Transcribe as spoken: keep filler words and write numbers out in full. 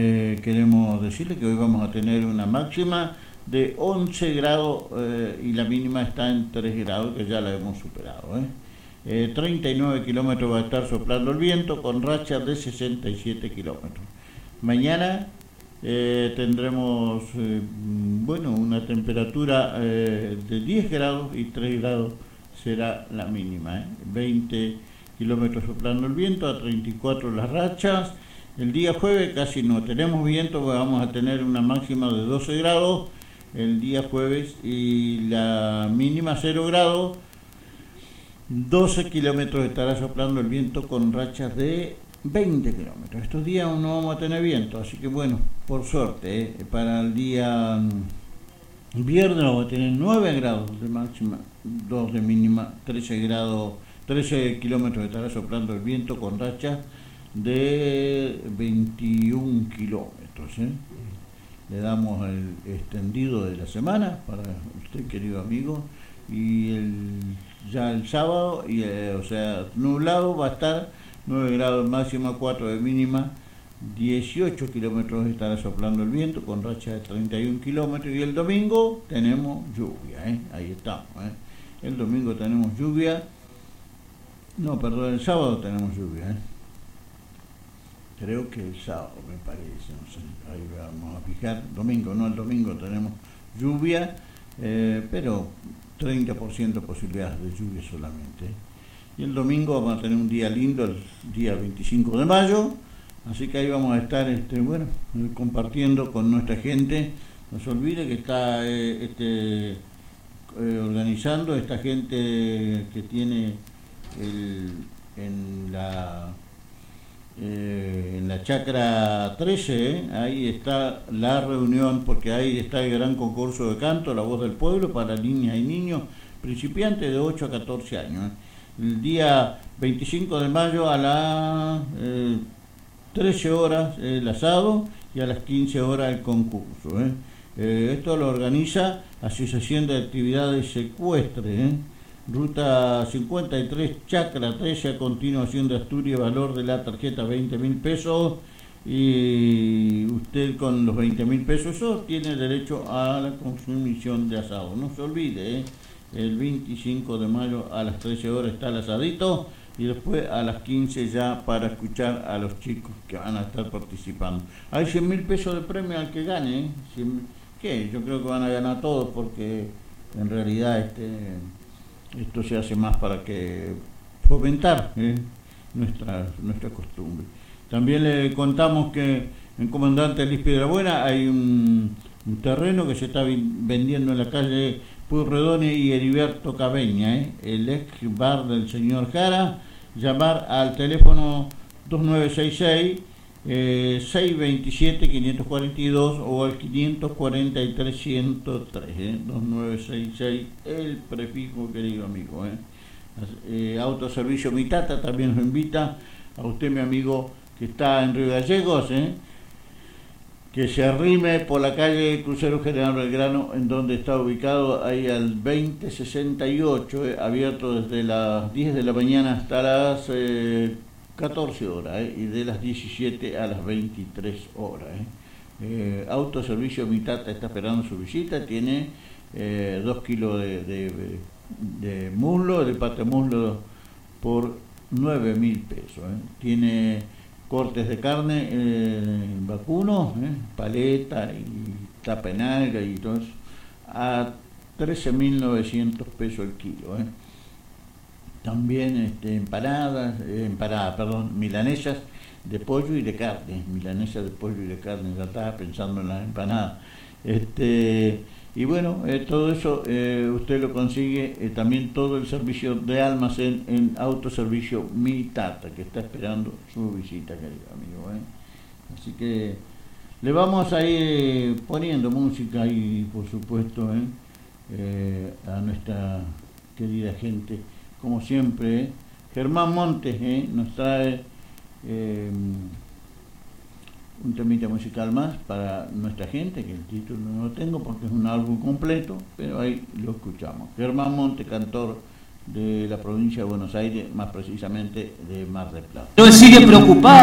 Eh, queremos decirle que hoy vamos a tener una máxima de once grados eh, y la mínima está en tres grados, que ya la hemos superado. ¿eh? Eh, treinta y nueve kilómetros va a estar soplando el viento con rachas de sesenta y siete kilómetros. Mañana eh, tendremos eh, bueno, una temperatura eh, de diez grados y tres grados será la mínima. ¿eh? veinte kilómetros soplando el viento, a treinta y cuatro las rachas. El día jueves casi no tenemos viento, vamos a tener una máxima de doce grados el día jueves y la mínima cero grados. doce kilómetros estará soplando el viento con rachas de veinte kilómetros. Estos días aún no vamos a tener viento, así que bueno, por suerte, ¿eh? Para el día viernes vamos a tener nueve grados de máxima, dos de mínima, trece grados, trece kilómetros estará soplando el viento con rachas de veintiún kilómetros. ¿eh? Le damos el extendido de la semana para usted, querido amigo, y el, ya el sábado, y eh, o sea, nublado va a estar nueve grados máxima, cuatro de mínima, dieciocho kilómetros estará soplando el viento con racha de treinta y un kilómetros, y el domingo tenemos lluvia, ¿eh? Ahí estamos. ¿eh? El domingo tenemos lluvia, no, perdón, el sábado tenemos lluvia, ¿eh? Creo que el sábado, me parece, no sé, ahí vamos a fijar. Domingo, no, el domingo tenemos lluvia, eh, pero treinta por ciento posibilidades de lluvia solamente. Y el domingo vamos a tener un día lindo, el día veinticinco de mayo, así que ahí vamos a estar, este, bueno, compartiendo con nuestra gente. No se olvide que está eh, este, eh, organizando esta gente que tiene el, en la... Eh, en la chacra trece, ¿eh? Ahí está la reunión, porque ahí está el gran concurso de canto, La Voz del Pueblo, para niñas y niños principiantes de ocho a catorce años. ¿eh? El día veinticinco de mayo a las eh, trece horas el asado y a las quince horas el concurso. ¿eh? Eh, esto lo organiza Asociación de Actividades Secuestres, ¿eh? Ruta cincuenta y tres, Chacra trece, a continuación de Asturias, valor de la tarjeta veinte mil pesos, y usted con los veinte mil pesos eso tiene derecho a la consumición de asado. No se olvide, ¿eh? El veinticinco de mayo a las trece horas está el asadito, y después a las quince ya para escuchar a los chicos que van a estar participando. Hay cien mil pesos de premio al que gane, ¿eh? ¿Qué? Yo creo que van a ganar todos, porque en realidad este... esto se hace más para que fomentar ¿eh? nuestra, nuestra costumbre. También le contamos que en Comandante Luis Piedrabuena hay un, un terreno que se está vendiendo en la calle Pueyrredón y Heriberto Cabeña, ¿eh? el ex bar del señor Jara. Llamar al teléfono dos nueve seis seis, eh, seis dos siete, cinco cuatro dos o al quinientos cuarenta y tres ciento tres, ¿eh? dos nueve seis seis, el prefijo, querido amigo. ¿eh? Eh, Autoservicio Mitata también nos invita a usted, mi amigo, que está en Río Gallegos, ¿eh? que se arrime por la calle Crucero General Belgrano, en donde está ubicado, ahí al veinte sesenta y ocho, ¿eh? abierto desde las diez de la mañana hasta las eh, catorce horas, ¿eh? y de las diecisiete a las veintitrés horas. ¿eh? Eh, Autoservicio Mitata está esperando su visita, tiene eh, dos kilos de, de, de muslo, de pata de muslo por nueve mil pesos. ¿eh? Tiene cortes de carne eh, vacuno, ¿eh? paleta y tapa en alga y todo eso, a trece mil novecientos pesos el kilo. ¿eh? También este, empanadas, eh, empanadas, perdón, milanesas de pollo y de carne, milanesas de pollo y de carne, ya estaba pensando en las empanadas. Este, y bueno, eh, todo eso eh, usted lo consigue, eh, también todo el servicio de almacén en Autoservicio Mitata, que está esperando su visita, querido amigo. ¿eh? Así que le vamos a ir poniendo música y, por supuesto, ¿eh? Eh, a nuestra querida gente. Como siempre, ¿eh? Germán Montes ¿eh? nos trae eh, un temita musical más para nuestra gente, que el título no lo tengo porque es un álbum completo, pero ahí lo escuchamos. Germán Montes, cantor de la provincia de Buenos Aires, más precisamente de Mar del Plata. No sigue preocupado.